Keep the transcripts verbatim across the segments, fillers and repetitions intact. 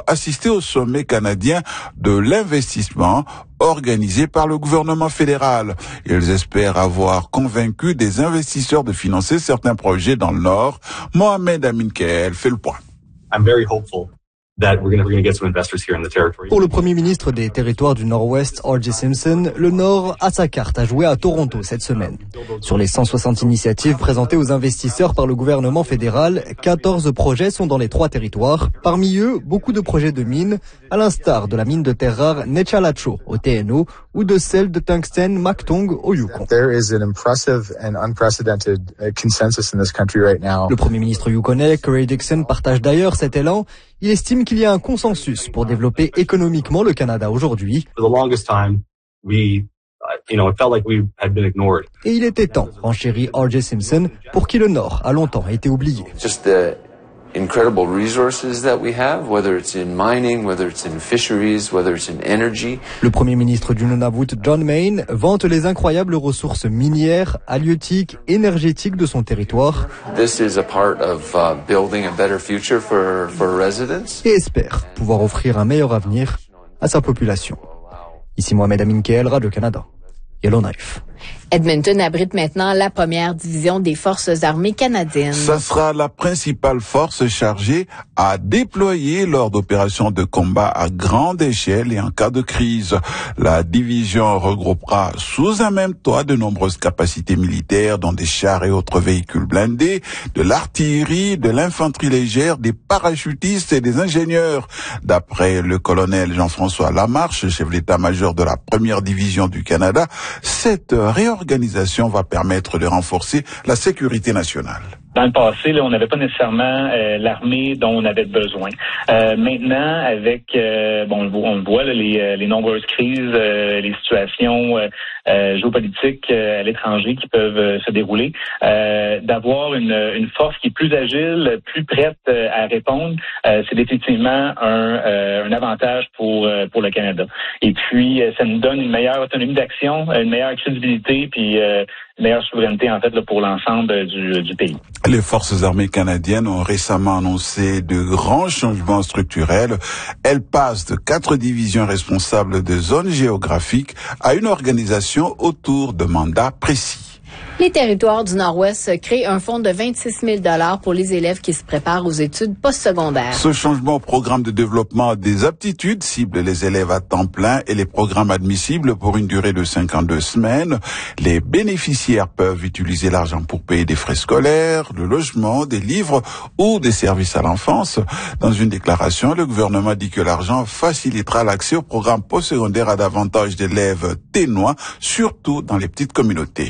assister au sommet canadien de l'investissement organisé par le gouvernement fédéral. Ils espèrent avoir convaincu des investisseurs de financer certains projets dans le Nord. Mohamed Amin Keel fait le point. I'm very hopeful that we're going to get some investors here in the territory. Pour le premier ministre des territoires du Nord-Ouest, R J Simpson, le Nord a sa carte à jouer à Toronto cette semaine. Sur les cent soixante initiatives présentées aux investisseurs par le gouvernement fédéral, quatorze projets sont dans les trois territoires. Parmi eux, beaucoup de projets de mines, à l'instar de la mine de terre rare Nechalacho au T N O ou de celle de tungstène Mactung au Yukon. There is an impressive and unprecedented consensus in this country right now. Le premier ministre yukonais, Curry Dixon, partage d'ailleurs cet élan. Il estime qu'il y a un consensus pour développer économiquement le Canada aujourd'hui. For the longest time, we, you know, it felt like we had been ignored. Et il était temps, renchérit R J Simpson, pour qui le Nord a longtemps été oublié. Just the incredible resources that we have, whether it's in mining, whether it's in fisheries, whether it's in energy. Le premier ministre du Nunavut, John Mayne, vante les incroyables ressources minières, halieutiques, énergétiques de son territoire. This is a part of uh, building a better future for, for residents. Et espère pouvoir offrir un meilleur avenir à sa population. Ici Mohamed Amin Keel, Radio-Canada, Yellowknife. Edmonton abrite maintenant la première division des forces armées canadiennes. Ça sera la principale force chargée à déployer lors d'opérations de combat à grande échelle et en cas de crise. La division regroupera sous un même toit de nombreuses capacités militaires, dont des chars et autres véhicules blindés, de l'artillerie, de l'infanterie légère, des parachutistes et des ingénieurs. D'après le colonel Jean-François Lamarche, chef d'état-major de la première division du Canada, cette réorganisation va permettre de renforcer la sécurité nationale. Dans le passé, là, on n'avait pas nécessairement euh, l'armée dont on avait besoin. Euh, maintenant, avec, euh, bon, on le voit, là, les, les nombreuses crises, euh, les situations euh, euh, géopolitiques euh, à l'étranger qui peuvent euh, se dérouler, euh, d'avoir une, une force qui est plus agile, plus prête euh, à répondre, euh, c'est définitivement un, euh, un avantage pour euh, pour le Canada. Et puis, euh, ça nous donne une meilleure autonomie d'action, une meilleure accessibilité, puis euh, une meilleure souveraineté en fait là, pour l'ensemble du, du pays. Les forces armées canadiennes ont récemment annoncé de grands changements structurels. Elles passent de quatre divisions responsables de zones géographiques à une organisation autour de mandats précis. Les territoires du Nord-Ouest créent un fonds de vingt-six mille dollars pour les élèves qui se préparent aux études postsecondaires. Ce changement au programme de développement des aptitudes cible les élèves à temps plein et les programmes admissibles pour une durée de cinquante-deux semaines. Les bénéficiaires peuvent utiliser l'argent pour payer des frais scolaires, le logement, des livres ou des services à l'enfance. Dans une déclaration, le gouvernement dit que l'argent facilitera l'accès au programme postsecondaire à davantage d'élèves ténois, surtout dans les petites communautés.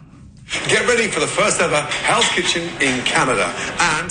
Get ready for the first ever Hell's Kitchen in Canada and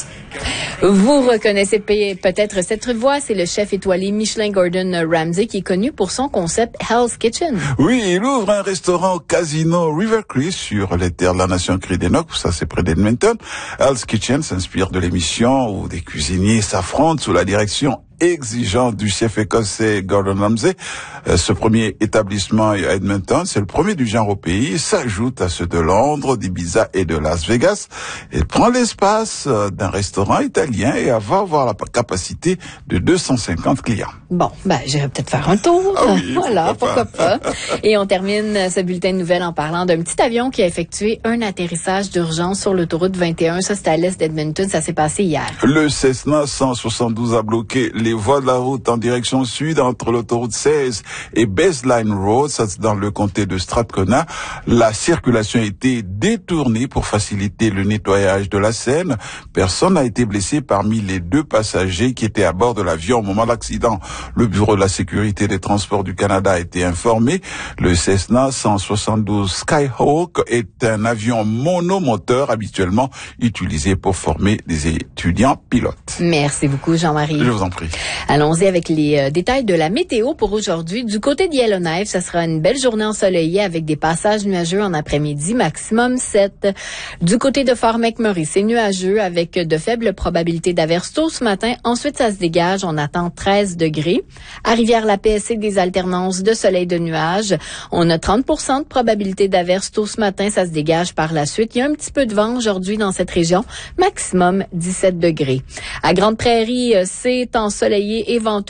Vous reconnaissez peut-être cette voix, c'est le chef étoilé Michelin Gordon Ramsay qui est connu pour son concept Hell's Kitchen. Oui, il ouvre un restaurant au casino River Cree sur les terres de la nation Cree-des-Nôtres, ça c'est près d'Edmonton. Hell's Kitchen s'inspire de l'émission où des cuisiniers s'affrontent sous la direction exigeant du chef écossais Gordon Ramsay. Ce premier établissement à Edmonton, c'est le premier du genre au pays, s'ajoute à ceux de Londres, d'Ibiza et de Las Vegas. Il prend l'espace d'un restaurant italien et va avoir la capacité de deux cent cinquante clients. Bon, ben j'irai peut-être faire un tour. Ah oui, voilà, pourquoi pourquoi pas. Et on termine ce bulletin de nouvelles en parlant d'un petit avion qui a effectué un atterrissage d'urgence sur l'autoroute vingt et un. Ça, c'est à l'est d'Edmonton. Ça s'est passé hier. Le Cessna cent soixante-douze a bloqué les voies de la route en direction sud entre l'autoroute seize et Baseline Road, ça c'est dans le comté de Strathcona. La circulation a été détournée pour faciliter le nettoyage de la scène. Personne n'a été blessé parmi les deux passagers qui étaient à bord de l'avion au moment de l'accident. Le Bureau de la sécurité des transports du Canada a été informé. Le Cessna cent soixante-douze Skyhawk est un avion monomoteur habituellement utilisé pour former des étudiants pilotes. Merci beaucoup, Jean-Marie. Je vous en prie. Allons-y avec les euh, détails de la météo pour aujourd'hui. Du côté de Yellowknife, ça sera une belle journée ensoleillée avec des passages nuageux en après-midi, maximum sept. Du côté de Fort McMurray, c'est nuageux avec de faibles probabilités d'averses tôt ce matin. Ensuite, ça se dégage, on attend treize degrés. À Rivière-la-Paix, c'est des alternances de soleil de nuages. On a trente pour cent de probabilité d'averses tôt ce matin, ça se dégage par la suite. Il y a un petit peu de vent aujourd'hui dans cette région, maximum dix-sept degrés. À Grande Prairie, c'est ensoleillé et venteux.